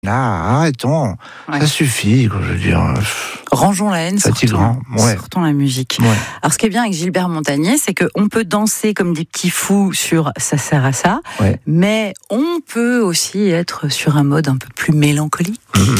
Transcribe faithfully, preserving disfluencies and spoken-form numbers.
Là, arrêtons, Ouais. ça suffit, quoi, je veux dire. Rangeons la haine, sortons, Fatigant, ouais. sortons la musique. Ouais. Alors, ce qui est bien avec Gilbert Montagné, c'est qu'on peut danser comme des petits fous sur Ça sert à ça, Ouais. mais on peut aussi être sur un mode un peu plus mélancolique. Mmh.